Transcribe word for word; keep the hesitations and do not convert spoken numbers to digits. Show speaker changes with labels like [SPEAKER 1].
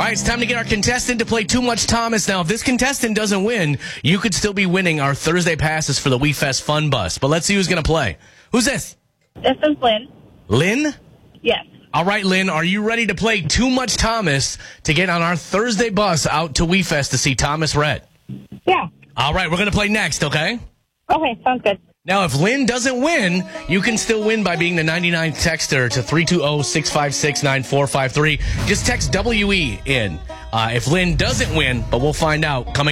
[SPEAKER 1] right, it's time to get our contestant to play Too Much Thomas. Now, if this contestant doesn't win, you could still be winning our Thursday passes for the We Fest Fun Bus. But let's see who's going to play. Who's this?
[SPEAKER 2] This is Lynn.
[SPEAKER 1] Lynn?
[SPEAKER 2] Yes.
[SPEAKER 1] All right, Lynn, are you ready to play Too Much Thomas to get on our Thursday bus out to We Fest to see Thomas Rhett?
[SPEAKER 2] Yeah.
[SPEAKER 1] All right, we're going to play next, okay?
[SPEAKER 2] Okay, sounds good.
[SPEAKER 1] Now, if Lynn doesn't win, you can still win by being the ninety-ninth texter to three two zero, six five six, nine four five three. Just text W E in uh, if Lynn doesn't win, but we'll find out coming